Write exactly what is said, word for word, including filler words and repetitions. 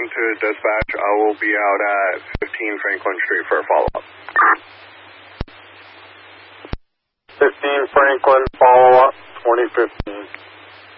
one to dispatch. I will be out at fifteen Franklin Street for a follow-up. fifteen Franklin, follow-up, twenty fifteen.